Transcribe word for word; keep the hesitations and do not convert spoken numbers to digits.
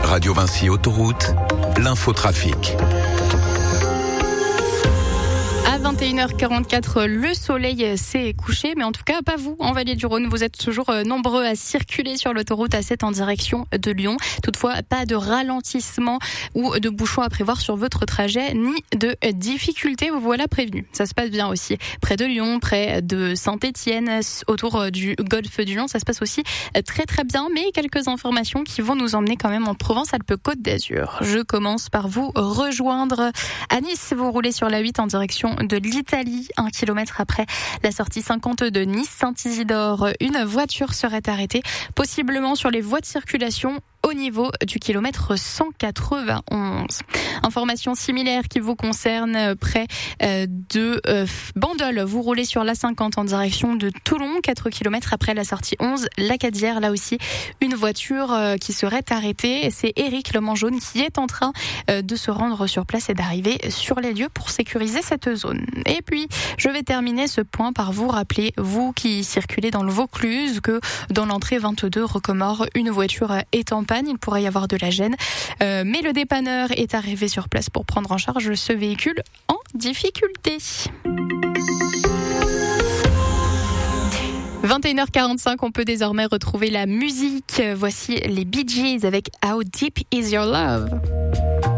Radio Vinci Autoroute, l'infotrafic. À vingt et une heures quarante-quatre, le soleil s'est couché, mais en tout cas pas vous en Vallée du Rhône. Vous êtes toujours nombreux à circuler sur l'autoroute A sept en direction de Lyon. Toutefois, pas de ralentissement ou de bouchons à prévoir sur votre trajet, ni de difficultés. Vous voilà prévenus. Ça se passe bien aussi près de Lyon, près de Saint-Étienne, autour du golfe du Lion. Ça se passe aussi très très bien, mais quelques informations qui vont nous emmener quand même en Provence-Alpes-Côte d'Azur. Je commence par vous rejoindre à Nice. Vous roulez sur la huit en direction de l'Italie, un kilomètre après la sortie cinquante de Nice-Saint-Isidore. Une voiture serait arrêtée, possiblement sur les voies de circulation au niveau du kilomètre cent quatre-vingt-onze. Information similaire qui vous concerne près de Bandol. Vous roulez sur l'A cinquante en direction de Toulon, quatre kilomètres après la sortie onze, Lacadière. Là aussi, une voiture qui serait arrêtée. C'est Éric Le Mangeaune qui est en train de se rendre sur place et d'arriver sur les lieux pour sécuriser cette zone. Et puis, je vais terminer ce point par vous rappeler, vous qui circulez dans le Vaucluse, que dans l'entrée vingt-deux, Rocamore, une voiture est en panne. Il pourrait y avoir de la gêne, euh, mais le dépanneur est arrivé sur place pour prendre en charge ce véhicule en difficulté. vingt et une heures quarante-cinq, on peut désormais retrouver la musique. Voici les Bee Gees avec How Deep Is Your Love.